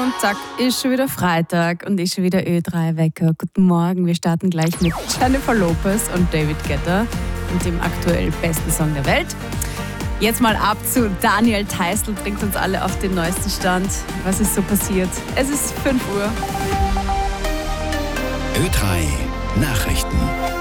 Und zack, ist schon wieder Freitag und ist schon wieder Ö3-Wecker. Guten Morgen, wir starten gleich mit Jennifer Lopez und David Guetta und dem aktuell besten Song der Welt. Jetzt mal ab zu Daniel Theißl, bringt uns alle auf den neuesten Stand. Was ist so passiert? Es ist 5 Uhr. Ö3 Nachrichten.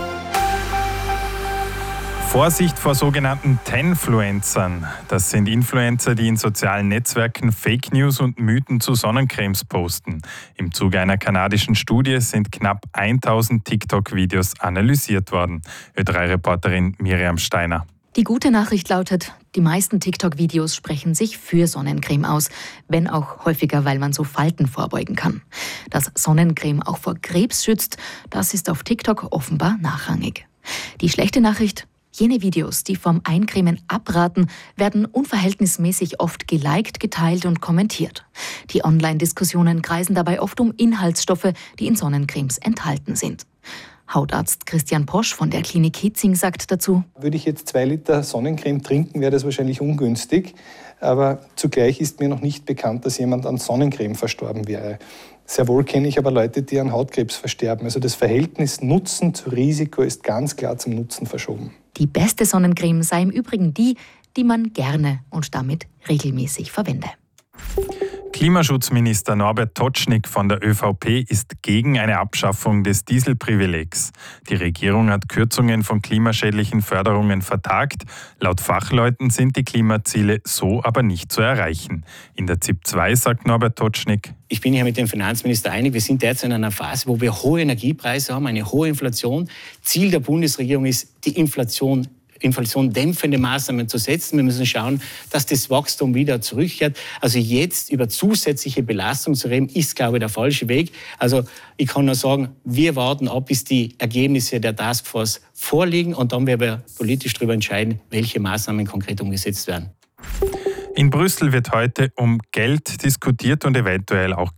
Vorsicht vor sogenannten Tenfluencern. Das sind Influencer, die in sozialen Netzwerken Fake News und Mythen zu Sonnencremes posten. Im Zuge einer kanadischen Studie sind knapp 1000 TikTok-Videos analysiert worden. Ö3-Reporterin Miriam Steiner. Die gute Nachricht lautet, die meisten TikTok-Videos sprechen sich für Sonnencreme aus, wenn auch häufiger, weil man so Falten vorbeugen kann. Dass Sonnencreme auch vor Krebs schützt, das ist auf TikTok offenbar nachrangig. Die schlechte Nachricht: Jene Videos, die vom Eincremen abraten, werden unverhältnismäßig oft geliked, geteilt und kommentiert. Die Online-Diskussionen kreisen dabei oft um Inhaltsstoffe, die in Sonnencremes enthalten sind. Hautarzt Christian Posch von der Klinik Hitzing sagt dazu: Würde ich jetzt 2 Liter Sonnencreme trinken, wäre das wahrscheinlich ungünstig. Aber zugleich ist mir noch nicht bekannt, dass jemand an Sonnencreme verstorben wäre. Sehr wohl kenne ich aber Leute, die an Hautkrebs versterben. Also das Verhältnis Nutzen zu Risiko ist ganz klar zum Nutzen verschoben. Die beste Sonnencreme sei im Übrigen die, die man gerne und damit regelmäßig verwende. Klimaschutzminister Norbert Totschnig von der ÖVP ist gegen eine Abschaffung des Dieselprivilegs. Die Regierung hat Kürzungen von klimaschädlichen Förderungen vertagt. Laut Fachleuten sind die Klimaziele so aber nicht zu erreichen. In der ZIP 2 sagt Norbert Totschnig: Ich bin hier mit dem Finanzminister einig, wir sind derzeit in einer Phase, wo wir hohe Energiepreise haben, eine hohe Inflation. Ziel der Bundesregierung ist, die Inflation dämpfende Maßnahmen zu setzen. Wir müssen schauen, dass das Wachstum wieder zurückkehrt. Also jetzt über zusätzliche Belastung zu reden, ist, glaube ich, der falsche Weg. Also ich kann nur sagen, wir warten ab, bis die Ergebnisse der Taskforce vorliegen und dann werden wir politisch darüber entscheiden, welche Maßnahmen konkret umgesetzt werden. In Brüssel wird heute um Geld diskutiert und eventuell auch